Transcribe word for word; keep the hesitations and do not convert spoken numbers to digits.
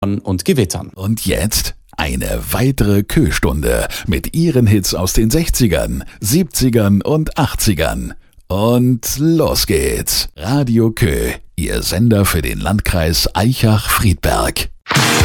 und Gewittern. Und jetzt eine weitere Kö-Stunde mit ihren Hits aus den sechzigern, siebzigern und achtzigern. Und los geht's. Radio Kö, Ihr Sender für den Landkreis Aichach-Friedberg.